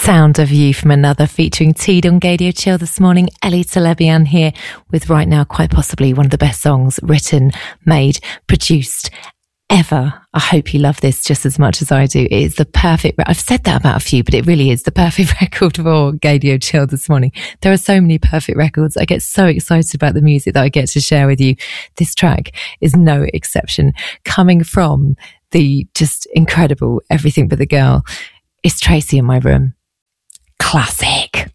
Sound of You from Another, featuring Teed on Gadio Chill this morning. Ellie Telebian here with right now quite possibly one of the best songs written, made, produced ever. I hope you love this just as much as I do. It is the perfect, I've said that about a few, but it really is the perfect record for Gadio Chill this morning. There are so many perfect records. I get so excited about the music that I get to share with you. This track is no exception. Coming from the just incredible Everything But the Girl, it's Tracy in My Room. Classic.